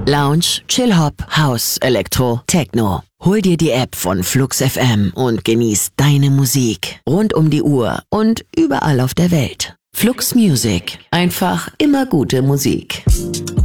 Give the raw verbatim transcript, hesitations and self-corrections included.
Lounge, Chill-Hop, House, Elektro, Techno. Hol dir die App von Flux F M und genieß deine Musik. Rund um die Uhr und überall auf der Welt. Flux Music. Einfach immer gute Musik.